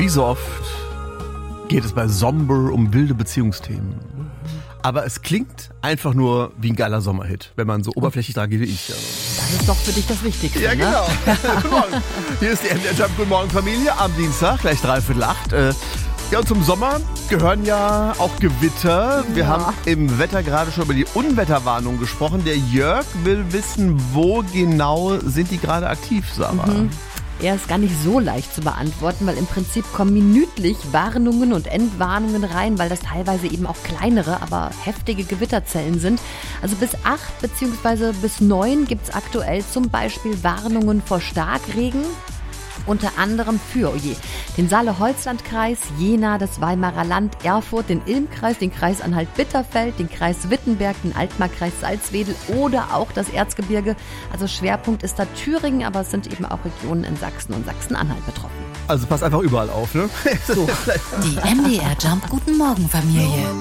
Wie so oft geht es bei Somber um wilde Beziehungsthemen. Aber es klingt einfach nur wie ein geiler Sommerhit, wenn man so oberflächlich dran geht wie ich. Das ist doch für dich das Wichtigste, Ja, genau. ne? Guten Morgen. Hier ist die MDR Jump. Guten Morgen, Familie. Am Dienstag, gleich 7:45. Ja, und zum Sommer gehören ja auch Gewitter. Wir haben im Wetter gerade schon über die Unwetterwarnung gesprochen. Der Jörg will wissen, wo genau sind die gerade aktiv, Sarah? Er ist gar nicht so leicht zu beantworten, weil im Prinzip kommen minütlich Warnungen und Entwarnungen rein, weil das teilweise eben auch kleinere, aber heftige Gewitterzellen sind. Also bis 8 bzw. bis 9 gibt es aktuell zum Beispiel Warnungen vor Starkregen. Unter anderem für den Saale-Holzland-Kreis, Jena, das Weimarer Land, Erfurt, den Ilm-Kreis, den Kreis Anhalt-Bitterfeld, den Kreis Wittenberg, den Altmark-Kreis Salzwedel oder auch das Erzgebirge. Also Schwerpunkt ist da Thüringen, aber es sind eben auch Regionen in Sachsen und Sachsen-Anhalt betroffen. Also passt einfach überall auf, ne? So. Die MDR Jump Guten Morgen Familie.